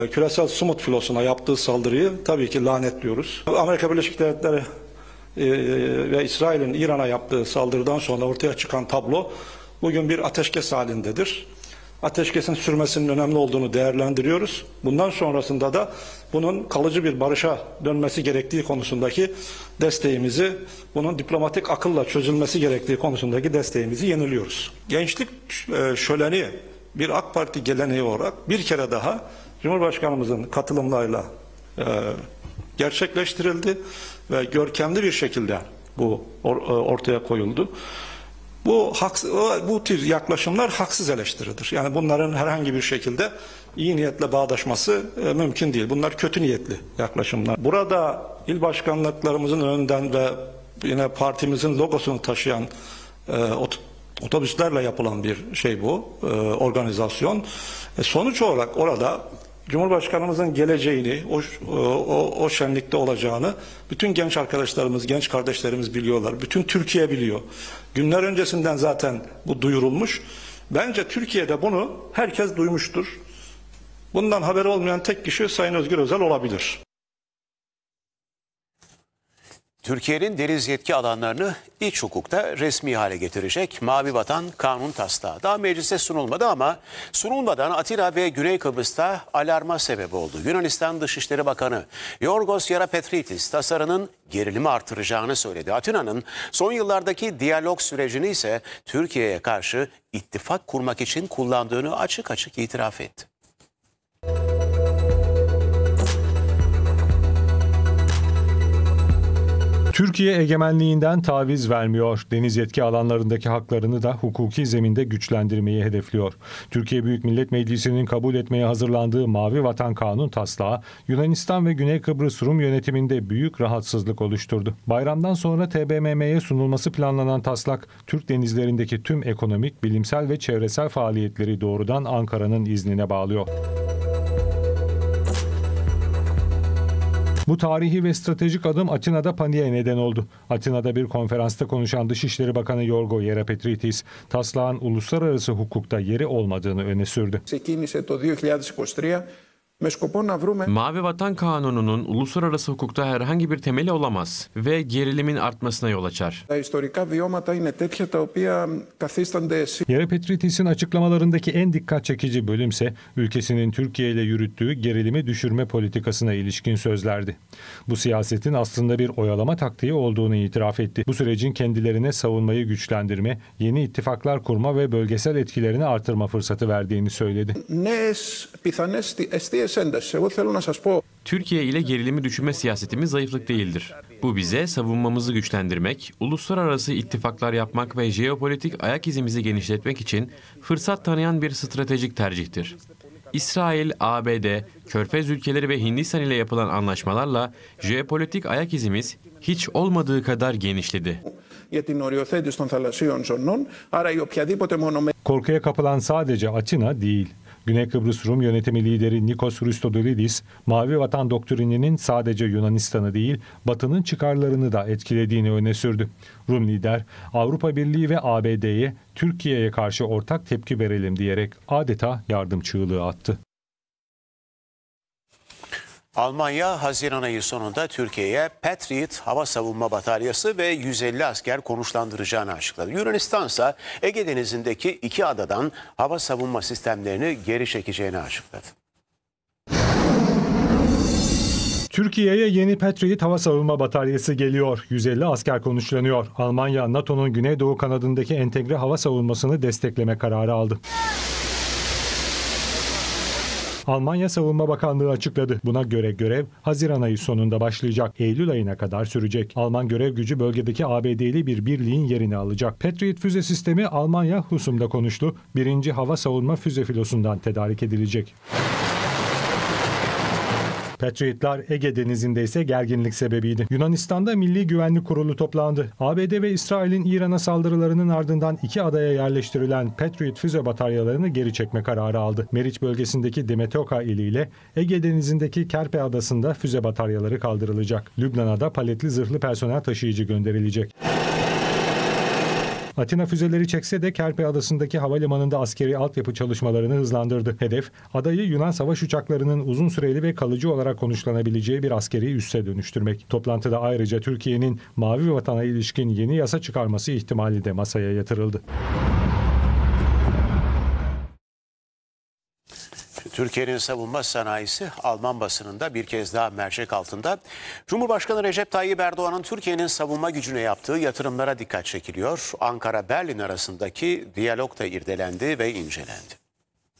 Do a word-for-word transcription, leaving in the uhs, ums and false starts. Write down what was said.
Küresel Sumut filosuna yaptığı saldırıyı tabii ki lanetliyoruz. Amerika Birleşik Devletleri ve İsrail'in İran'a yaptığı saldırıdan sonra ortaya çıkan tablo bugün bir ateşkes halindedir. Ateşkesin sürmesinin önemli olduğunu değerlendiriyoruz. Bundan sonrasında da bunun kalıcı bir barışa dönmesi gerektiği konusundaki desteğimizi, bunun diplomatik akılla çözülmesi gerektiği konusundaki desteğimizi yeniliyoruz. Gençlik şöleni bir AK Parti geleneği olarak bir kere daha Cumhurbaşkanımızın katılımlarıyla e, gerçekleştirildi ve görkemli bir şekilde bu or, ortaya koyuldu. Bu haks, bu tür yaklaşımlar haksız eleştiridir. Yani bunların herhangi bir şekilde iyi niyetle bağdaşması e, mümkün değil. Bunlar kötü niyetli yaklaşımlar. Burada il başkanlıklarımızın önünden ve yine partimizin logosunu taşıyan e, ot, otobüslerle yapılan bir şey bu, e, organizasyon. E, sonuç olarak orada Cumhurbaşkanımızın geleceğini, o, o, o şenlikte olacağını bütün genç arkadaşlarımız, genç kardeşlerimiz biliyorlar. Bütün Türkiye biliyor. Günler öncesinden zaten bu duyurulmuş. Bence Türkiye'de bunu herkes duymuştur. Bundan haberi olmayan tek kişi Sayın Özgür Özel olabilir. Türkiye'nin deniz yetki alanlarını iç hukukta resmi hale getirecek Mavi Vatan Kanun taslağı daha meclise sunulmadı ama sunulmadan Atina ve Güney Kıbrıs'ta alarma sebep oldu. Yunanistan Dışişleri Bakanı Yorgos Yerapetritis tasarının gerilimi artıracağını söyledi. Atina'nın son yıllardaki diyalog sürecini ise Türkiye'ye karşı ittifak kurmak için kullandığını açık açık itiraf etti. Türkiye egemenliğinden taviz vermiyor. Deniz yetki alanlarındaki haklarını da hukuki zeminde güçlendirmeyi hedefliyor. Türkiye Büyük Millet Meclisi'nin kabul etmeye hazırlandığı Mavi Vatan Kanun taslağı Yunanistan ve Güney Kıbrıs Rum yönetiminde büyük rahatsızlık oluşturdu. Bayramdan sonra T B M M'ye sunulması planlanan taslak, Türk denizlerindeki tüm ekonomik, bilimsel ve çevresel faaliyetleri doğrudan Ankara'nın iznine bağlıyor. Bu tarihi ve stratejik adım Atina'da paniğe neden oldu. Atina'da bir konferansta konuşan Dışişleri Bakanı Yorgos Yerapetritis, taslağın uluslararası hukukta yeri olmadığını öne sürdü. Mavi Vatan Kanunu'nun uluslararası hukukta herhangi bir temeli olamaz ve gerilimin artmasına yol açar. Yerapetritis'in açıklamalarındaki en dikkat çekici bölümse ülkesinin Türkiye ile yürüttüğü gerilimi düşürme politikasına ilişkin sözlerdi. Bu siyasetin aslında bir oyalama taktiği olduğunu itiraf etti. Bu sürecin kendilerine savunmayı güçlendirme, yeni ittifaklar kurma ve bölgesel etkilerini artırma fırsatı verdiğini söyledi. Türkiye ile gerilimi düşürme siyasetimiz zayıflık değildir. Bu bize savunmamızı güçlendirmek, uluslararası ittifaklar yapmak ve jeopolitik ayak izimizi genişletmek için fırsat tanıyan bir stratejik tercihtir. İsrail, A B D, Körfez ülkeleri ve Hindistan ile yapılan anlaşmalarla jeopolitik ayak izimiz hiç olmadığı kadar genişledi. Korkuya kapılan sadece Atina değil. Güney Kıbrıs Rum yönetimi lideri Nikos Christodoulidis, Mavi Vatan doktrininin sadece Yunanistan'ı değil, Batı'nın çıkarlarını da etkilediğini öne sürdü. Rum lider, Avrupa Birliği ve A B D'ye Türkiye'ye karşı ortak tepki verelim diyerek adeta yardım çığlığı attı. Almanya, Haziran ayı sonunda Türkiye'ye Patriot hava savunma bataryası ve yüz elli asker konuşlandıracağını açıkladı. Yunanistan ise Ege Denizi'ndeki iki adadan hava savunma sistemlerini geri çekeceğini açıkladı. Türkiye'ye yeni Patriot hava savunma bataryası geliyor. yüz elli asker konuşlanıyor. Almanya, NATO'nun Güneydoğu kanadındaki entegre hava savunmasını destekleme kararı aldı. Almanya Savunma Bakanlığı açıkladı. Buna göre görev Haziran ayı sonunda başlayacak. Eylül ayına kadar sürecek. Alman görev gücü bölgedeki A B D'li bir birliğin yerini alacak. Patriot füze sistemi Almanya Husum'da konuştu. Birinci hava savunma füze filosundan tedarik edilecek. Patriotlar Ege Denizi'nde ise gerginlik sebebiydi. Yunanistan'da Milli Güvenlik Kurulu toplandı. A B D ve İsrail'in İran'a saldırılarının ardından iki adaya yerleştirilen Patriot füze bataryalarını geri çekme kararı aldı. Meriç bölgesindeki Dimetoka iliyle Ege Denizi'ndeki Kerpe Adası'nda füze bataryaları kaldırılacak. Lübnan'a da paletli zırhlı personel taşıyıcı gönderilecek. Atina füzeleri çekse de Kerpe Adası'ndaki havalimanında askeri altyapı çalışmalarını hızlandırdı. Hedef, adayı Yunan savaş uçaklarının uzun süreli ve kalıcı olarak konuşlanabileceği bir askeri üsse dönüştürmek. Toplantıda ayrıca Türkiye'nin Mavi Vatan'a ilişkin yeni yasa çıkarması ihtimali de masaya yatırıldı. Türkiye'nin savunma sanayisi Alman basınında bir kez daha mercek altında. Cumhurbaşkanı Recep Tayyip Erdoğan'ın Türkiye'nin savunma gücüne yaptığı yatırımlara dikkat çekiliyor. Ankara-Berlin arasındaki diyalog da irdelendi ve incelendi.